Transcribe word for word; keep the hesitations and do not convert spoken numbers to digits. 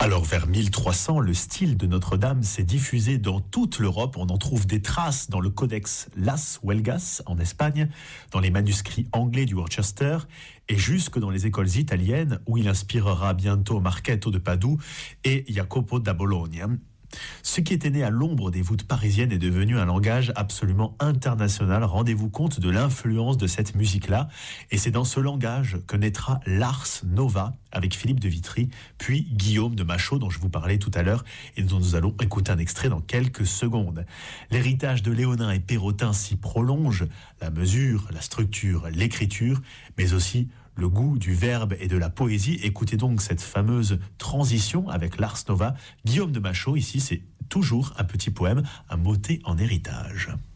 Alors vers mille trois cents, le style de Notre-Dame s'est diffusé dans toute l'Europe. On en trouve des traces dans le codex Las Huelgas en Espagne, dans les manuscrits anglais du Worcester et jusque dans les écoles italiennes où il inspirera bientôt Marchetto de Padoue et Jacopo da Bologna. Ce qui était né à l'ombre des voûtes parisiennes est devenu un langage absolument international. Rendez-vous compte de l'influence de cette musique-là. Et c'est dans ce langage que naîtra l'Ars Nova avec Philippe de Vitry, puis Guillaume de Machaut, dont je vous parlais tout à l'heure et dont nous allons écouter un extrait dans quelques secondes. L'héritage de Léonin et Perrotin s'y prolonge, la mesure, la structure, l'écriture, mais aussi le goût du verbe et de la poésie. Écoutez donc cette fameuse transition avec l'Ars Nova. Guillaume de Machaut, ici, c'est toujours un petit poème, un motet en héritage.